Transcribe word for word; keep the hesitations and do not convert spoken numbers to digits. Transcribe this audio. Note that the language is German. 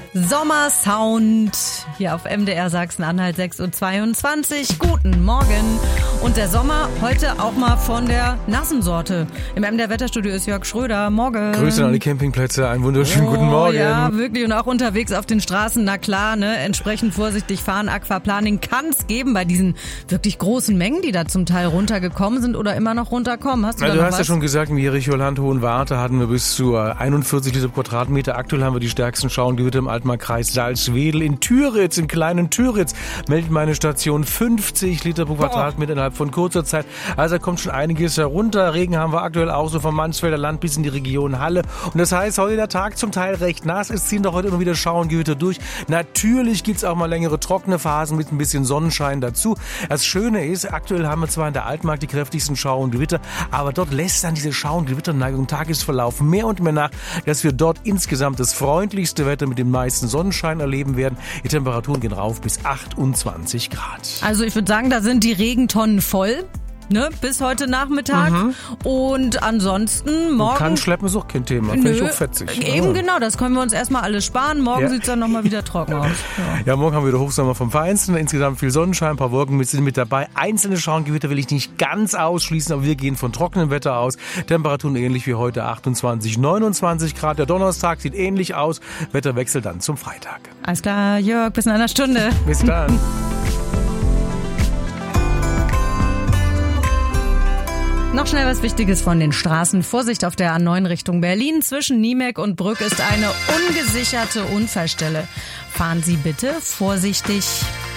Sommersound hier auf M D R Sachsen-Anhalt sechs Uhr zweiundzwanzig. Guten Morgen. Und der Sommer heute auch mal von der nassen Sorte. Im M D R Wetterstudio ist Jörg Schröder. Morgen. Grüße an alle Campingplätze. Einen wunderschönen oh, guten Morgen. Ja, wirklich. Und auch unterwegs auf den Straßen. Na klar, ne? Entsprechend vorsichtig fahren. Aquaplaning kann es geben bei diesen wirklich großen Mengen, die da zum Teil runtergekommen sind oder immer noch runterkommen. Hast du, Na, da du noch hast was? ja schon gesagt, im Jericholand Hohenwarte hatten wir bis zu einundvierzig Liter pro Quadratmeter. Aktuell haben wir die stärksten Schauengewitter im Altmark-Kreis Salzwedel. In Türitz, in kleinen Türitz, meldet meine Station fünfzig Liter pro Quadratmeter innerhalb von kurzer Zeit. Also da kommt schon einiges herunter. Regen haben wir aktuell auch so vom Mansfelder Land bis in die Region Halle. Und das heißt, heute der Tag zum Teil recht nass. Es ziehen doch heute immer wieder Schauengewitter durch. Natürlich gibt's auch mal längere trockene Phasen mit ein bisschen Sonnenschein dazu. Das Schöne ist, aktuell haben wir zwar in der Altmark die kräftigsten Schauengewitter, aber dort lässt dann diese Schauengewitterneigung im Tagesverlauf mehr und mehr nach, dass wir dort insgesamt das freundlichste Wetter mit dem meisten Sonnenschein erleben werden. Die Temperaturen gehen rauf bis achtundzwanzig Grad. Also ich würde sagen, da sind die Regentonnen voll. Ne, bis heute Nachmittag. Mhm. Und ansonsten morgen... Und kann schleppen ist auch kein Thema. Finde ich auch fetzig. Eben ja. Genau, das können wir uns erstmal alles sparen. Morgen ja. sieht es dann nochmal wieder trocken aus. Ja. ja, morgen haben wir wieder Hochsommer vom Feinsten. Insgesamt viel Sonnenschein, ein paar Wolken sind mit dabei. Einzelne Schauengewitter will ich nicht ganz ausschließen, aber wir gehen von trockenem Wetter aus. Temperaturen ähnlich wie heute, achtundzwanzig, neunundzwanzig Grad. Der Donnerstag sieht ähnlich aus. Wetter wechselt dann zum Freitag. Alles klar, Jörg, bis in einer Stunde. Bis dann. Noch schnell was Wichtiges von den Straßen. Vorsicht auf der A neun Richtung Berlin. Zwischen Niemek und Brück ist eine ungesicherte Unfallstelle. Fahren Sie bitte vorsichtig.